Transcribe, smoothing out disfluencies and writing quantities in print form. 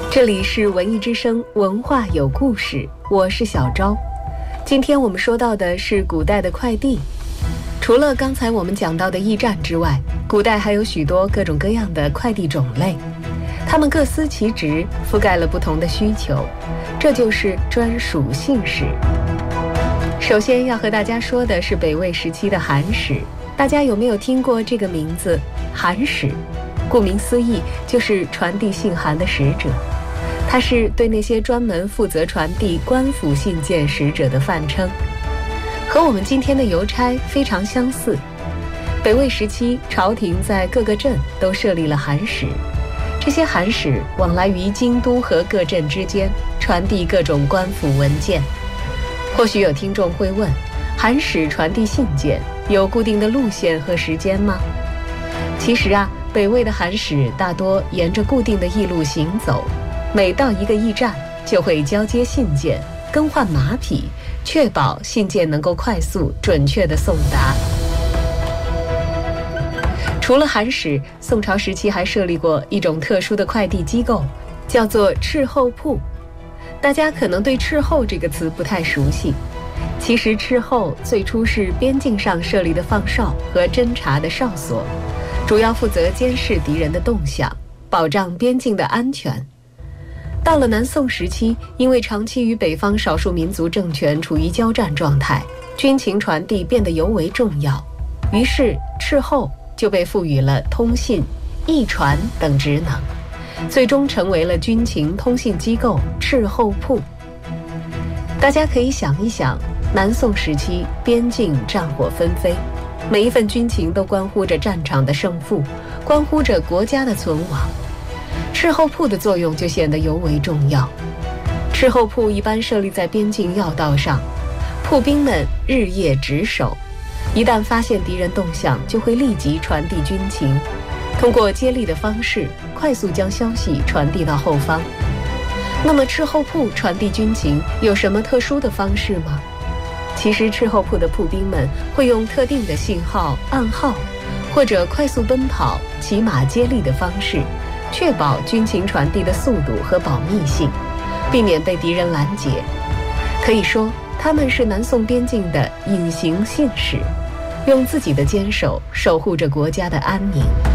这里是文艺之声，文化有故事，我是小昭。今天我们说到的是古代的快递。除了刚才我们讲到的驿站之外，古代还有许多各种各样的快递种类，它们各司其职，覆盖了不同的需求，这就是专属信使。首先要和大家说的是北魏时期的函使，大家有没有听过这个名字？函使顾名思义，就是传递信函的使者，它是对那些专门负责传递官府信件使者的泛称，和我们今天的邮差非常相似。北魏时期，朝廷在各个镇都设立了函使，这些函使往来于京都和各镇之间，传递各种官府文件。或许有听众会问，函使传递信件有固定的路线和时间吗？其实北魏的函使大多沿着固定的驿路行走，每到一个驿站就会交接信件，更换马匹，确保信件能够快速准确地送达。除了函使，宋朝时期还设立过一种特殊的快递机构，叫做斥候铺。大家可能对斥候这个词不太熟悉，其实斥候最初是边境上设立的放哨和侦察的哨所，主要负责监视敌人的动向，保障边境的安全。到了南宋时期，因为长期与北方少数民族政权处于交战状态，军情传递变得尤为重要，于是斥候就被赋予了通信、驿传等职能，最终成为了军情通信机构斥候铺。大家可以想一想，南宋时期边境战火纷飞，每一份军情都关乎着战场的胜负，关乎着国家的存亡，斥候铺的作用就显得尤为重要。斥候铺一般设立在边境要道上，铺兵们日夜值守，一旦发现敌人动向，就会立即传递军情，通过接力的方式快速将消息传递到后方。那么斥候铺传递军情有什么特殊的方式吗？其实斥候铺的铺兵们会用特定的信号、暗号，或者快速奔跑、骑马接力的方式，确保军情传递的速度和保密性，避免被敌人拦截。可以说，他们是南宋边境的隐形信使，用自己的坚守守护着国家的安宁。